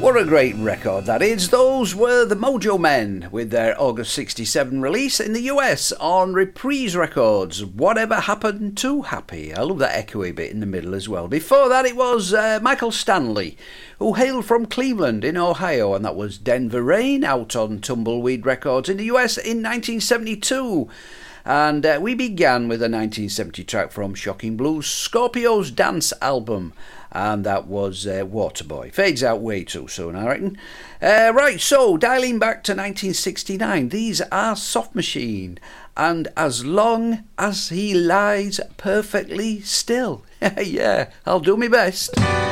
What a great record that is. Those were the Mojo Men with their August 67 release in the US on Reprise Records. Whatever Happened to Happy. I love that echoey bit in the middle as well. Before that it was Michael Stanley, who hailed from Cleveland in Ohio, and that was Denver Rain out on Tumbleweed Records in the US in 1972. And we began with a 1970 track from Shocking Blues, Scorpio's Dance album. And that was Waterboy. Fades out way too soon, I reckon. Right, so dialing back to 1969, these are Soft Machine, and As Long as He Lies Perfectly Still. Yeah, I'll do my best.